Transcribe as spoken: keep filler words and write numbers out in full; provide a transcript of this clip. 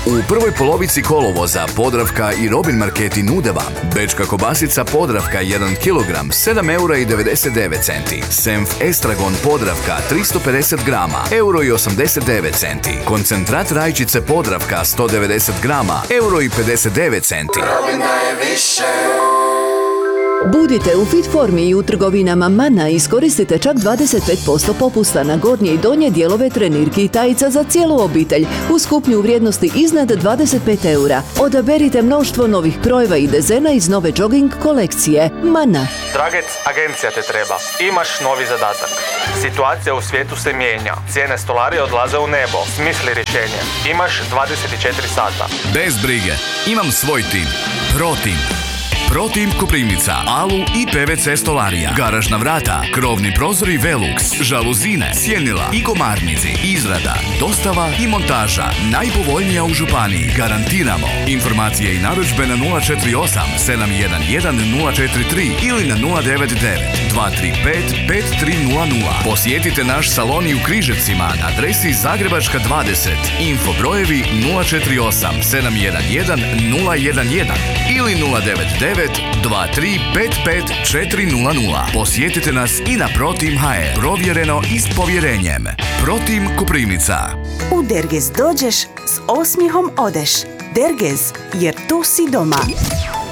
U prvoj polovici kolovoza Podravka i Robin marketi nude vam bečka kobasica Podravka jedan kilogram sedam eura i devedeset devet centi. Senf Estragon Podravka tristo pedeset grama euro i osamdeset devet centi. Koncentrat rajčice Podravka sto devedeset grama euro i pedeset devet centi. Robin daje više. Budite u fit formi i u trgovinama Mana iskoristite čak dvadeset pet posto popusta na gornje i donje dijelove trenirki i tajica za cijelu obitelj uz kupnju u vrijednosti iznad dvadeset pet eura. Odaberite mnoštvo novih krojeva i dezena iz nove jogging kolekcije Mana. Dragec, agencija te treba. Imaš novi zadatak. Situacija u svijetu se mijenja. Cijene stolarije odlaze u nebo. Smisli rješenje. Imaš dvadeset četiri sata. Bez brige, imam svoj tim. ProTeam. ProTeam Koprivnica, Alu i P V C stolarija, garažna vrata, krovni prozori Velux, žaluzine, sjenila i komarnici, izrada, dostava i montaža, najpovoljnija u županiji, garantiramo. Informacije i narudžbe na nula četiri osam sedam jedan jedan nula četiri tri ili na nula devet devet dva tri pet pet tri nula nula. Posjetite naš salon i u Križevcima na adresi Zagrebačka dvadeset, info brojevi nula četiri osam sedam jedan jedan nula jedan jedan ili nula devet devet dva tri pet pet četiri nula nula. Posjetite nas i na ProTeam ha er. Provjereno i s povjerenjem. ProTeam Koprivnica. U Dergez dođeš, s osmijehom odeš. Dergez, jer tu si doma.